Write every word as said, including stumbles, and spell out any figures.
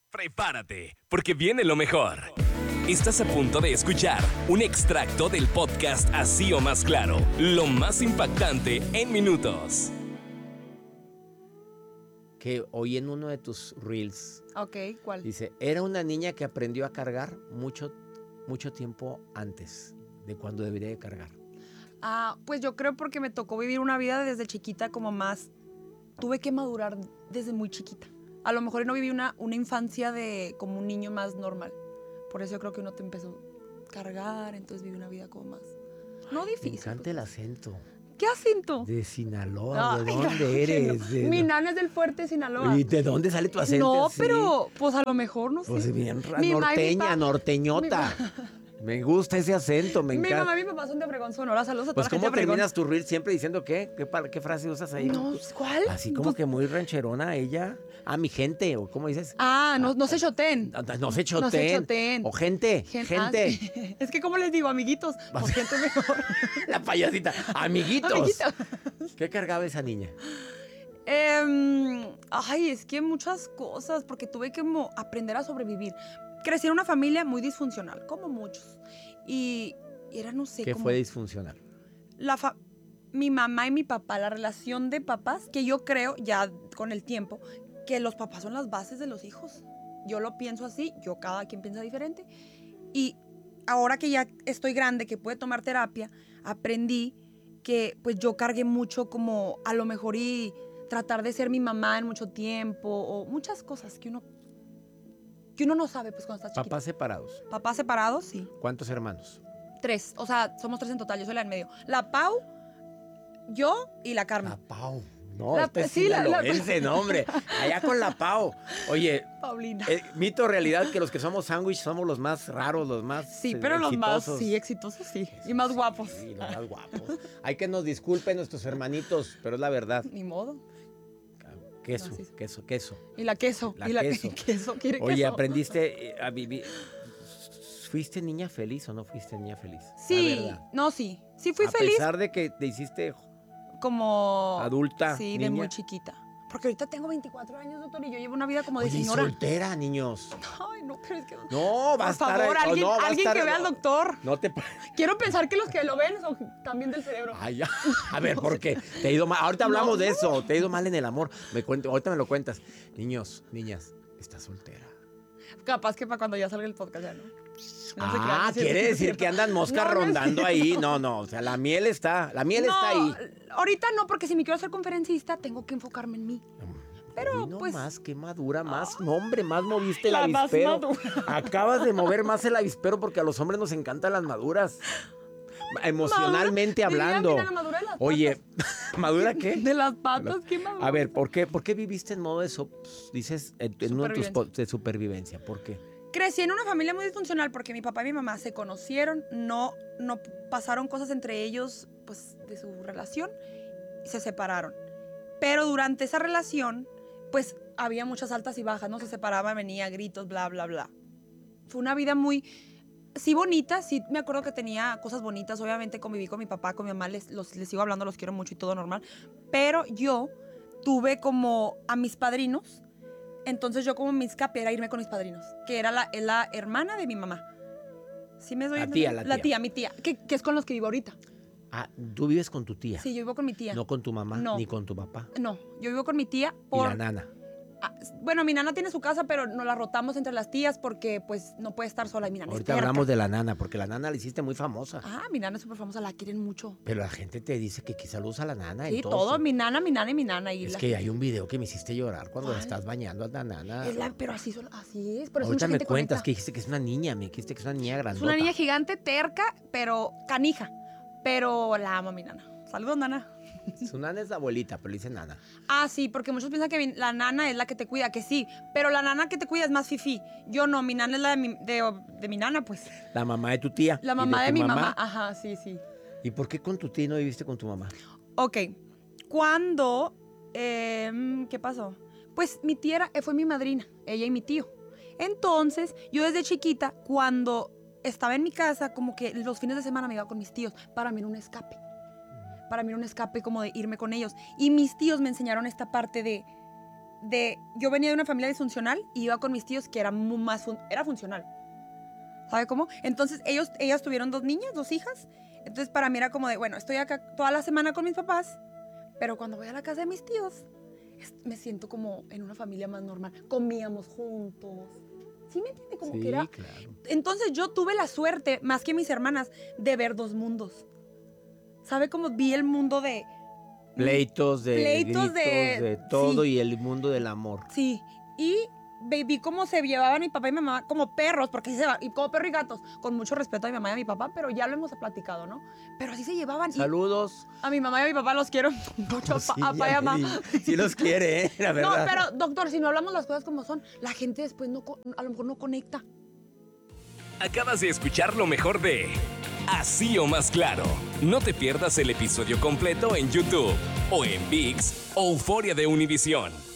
Prepárate, porque viene lo mejor. Estás a punto de escuchar un extracto del podcast Así o Más Claro, lo más impactante en minutos. Que oí en uno de tus reels. Ok, ¿cuál? Dice, era una niña que aprendió a cargar mucho, mucho tiempo antes de cuando debería de cargar. Ah, pues yo creo porque me tocó vivir una vida desde chiquita como más... Tuve que madurar desde muy chiquita. A lo mejor no viví una, una infancia de como un niño más normal. Por eso yo creo que uno te empezó a cargar, entonces viví una vida como más... No difícil. Me encanta pues. el acento. ¿Qué acento? De Sinaloa, Ay, ¿de claro dónde que eres? no. De- Mi nana es del fuerte de Sinaloa. ¿Y de dónde sale tu acento? No, Sí. pero pues a lo mejor, no sé. Pues bien ra- Mi mamá y mi norteña, pa- norteñota. Me gusta ese acento, me Mi encanta. mamá y mi papá son de Obregón, Sonora. Saludos a toda Pues la gente ¿cómo de Obregón. terminas tu reel siempre diciendo qué? ¿Qué, pa- qué frase usas ahí? No, ¿cuál? Así como Pues- que muy rancherona ella. Ah, mi gente, o ¿cómo dices? Ah, no, no se choten. No, no se choten. No se choten. O gente, Gen- gente. ah, sí. Es que, ¿cómo les digo? Amiguitos. Pues gente mejor. La payasita. Amiguitos. Amiguitos. ¿Qué cargaba esa niña? Em, ay, es que muchas cosas, porque tuve que mo- aprender a sobrevivir. Crecí en una familia muy disfuncional, como muchos. Y, y era, no sé, ¿Qué como fue disfuncional? la fa- mi mamá y mi papá, la relación de papás, que yo creo, ya con el tiempo, que los papás son las bases de los hijos. Yo lo pienso así, yo cada quien piensa diferente. Y ahora que ya estoy grande, que pude tomar terapia, aprendí que pues yo cargué mucho como a lo mejor y tratar de ser mi mamá en mucho tiempo o muchas cosas que uno que uno no sabe pues cuando está chiquito. Papás separados. Papás separados, sí. ¿Cuántos hermanos? Tres, o sea, somos tres en total, yo soy la en medio. La Pau, yo y la Carmen. La Pau. No, La- este es sí, la- la- sinaloense, no, hombre. Allá con la Pau. Oye, Paulina. eh, mito o realidad que los que somos sándwich somos los más raros, los más Sí, eh, pero los más, exitosos. sí, exitosos, sí. Y más guapos. Sí, los más guapos. Hay que nos disculpen nuestros hermanitos, pero es la verdad. Ni modo. Queso, No, sí. queso, queso. Y la queso. La y la queso. queso. ¿Quiere Oye, queso? aprendiste eh, a vivir. ¿Fuiste niña feliz o no fuiste niña feliz? Sí, La verdad. no, sí. Sí fui a feliz pesar de que te hiciste como... adulta, Sí, de niña. muy chiquita. Porque ahorita tengo veinticuatro años, doctor, y yo llevo una vida como de Oye, señora. soltera, niños. Ay, no, pero es que... No, va a Por estar favor, ahí- oh, alguien, no, va a alguien estar- que vea al no. doctor. No te. Quiero pensar que los que lo ven son también del cerebro. Ay, ya. A ver, ¿por qué? Te ha ido mal. Ahorita hablamos No, de no. eso. Te ha ido mal en el amor. Me cuento, ahorita me lo cuentas. Niños, niñas, estás soltera. Capaz que para cuando ya salga el podcast ya, ¿no? No se crean, Ah, no es cierto, quiere no es decir cierto. que andan moscas No, no es rondando ahí. cierto. No, no. O sea, la miel está. La miel No, está ahí. ahorita no, porque si me quiero hacer conferencista, tengo que enfocarme en mí. Pero, Uy, no pues- más, qué madura, más, no, hombre, más moviste el La más avispero. madura. Acabas de mover más el avispero porque a los hombres nos encantan las maduras. Emocionalmente Madura, diría, hablando. mira, la madura de las Oye, ¿madura qué? De las patas, qué madura. A ver, ¿por qué, ¿por qué viviste en modo de, so- dices, en, en uno de tus po- Supervivencia. de supervivencia? ¿Por qué? Crecí en una familia muy disfuncional porque mi papá y mi mamá se conocieron, no, no pasaron cosas entre ellos, pues, de su relación, y se separaron. Pero durante esa relación, pues, había muchas altas y bajas, ¿no? Se separaban, venía gritos, bla, bla, bla. Fue una vida muy, sí bonita, sí me acuerdo que tenía cosas bonitas, obviamente conviví con mi papá, con mi mamá, les, los, les sigo hablando, los quiero mucho y todo normal, pero yo tuve como a mis padrinos. Entonces yo como mi escape era irme con mis padrinos, que era la, es la hermana de mi mamá. ¿Sí me doy La a tía, entender? la La tía. tía, mi tía, que, que es con los que vivo ahorita. Ah, tú vives con tu tía. Sí, yo vivo con mi tía. No con tu mamá No. ni con tu papá. No, yo vivo con mi tía Y por... la nana. Ah, bueno, mi nana tiene su casa, pero nos la rotamos entre las tías porque pues no puede estar sola. Y mi nana Ahorita es terca. hablamos de la nana, porque la nana la hiciste muy famosa. Ah, mi nana es súper famosa, la quieren mucho. Pero la gente te dice que quizá lo usa la nana. Sí, entonces. todo, mi nana, mi nana y mi nana. Y Es la- que hay un video que me hiciste llorar cuando la ¿Cuál? estás bañando a la nana. es la- pero así, son- así es, por eso Ahorita mucha me gente cuentas conecta. que dijiste que es una niña, me dijiste que es una niña Es grandota. una niña gigante, terca, pero canija. Pero la amo a mi nana. Saludos, nana. Su nana es la abuelita, pero le dice nana. Ah, sí, porque muchos piensan que mi- la nana es la que te cuida, que sí, pero la nana que te cuida es más fifí. Yo no, mi nana es la de mi, de, de mi nana, pues. La mamá de tu tía. La ¿Y mamá de, tu mi mamá. Ajá, sí, sí. ¿Y por qué con tu tía y no viviste con tu mamá? Ok, cuando... em, ¿qué pasó? Pues mi tía era- fue mi madrina, ella y mi tío. Entonces, yo desde chiquita, cuando estaba en mi casa, como que los fines de semana me iba con mis tíos. Para mí era un escape. Para mí era un escape como de irme con ellos. Y mis tíos me enseñaron esta parte de de, yo venía de una familia disfuncional y iba con mis tíos que era mu- más, fun- era funcional. ¿Sabe cómo? Entonces, ellos, ellas tuvieron dos niñas, dos hijas. Entonces, para mí era como de, bueno, estoy acá toda la semana con mis papás, pero cuando voy a la casa de mis tíos, es- me siento como en una familia más normal. Comíamos juntos. ¿Sí me entiende? Como Sí, que era... claro. Entonces, yo tuve la suerte, más que mis hermanas, de ver dos mundos. ¿Sabe cómo vi el mundo de... Pleitos de Pleitos gritos, de- de, todo sí. y el mundo del amor. Sí, y ve- vi cómo se llevaban mi papá y mi mamá como perros, porque así se va, y como perro y gatos, con mucho respeto a mi mamá y a mi papá, pero ya lo hemos platicado, ¿no? Pero así se llevaban. y Saludos. a mi mamá y a mi papá los quiero mucho, Sí, pa- papá y ya mamá. vi. Sí los quiere, ¿eh? La No, verdad. pero doctor, si no hablamos las cosas como son, la gente después no, co- a lo mejor no conecta. Acabas de escuchar lo mejor de Así o Más Claro. No te pierdas el episodio completo en YouTube o en ViX o Euforia de Univisión.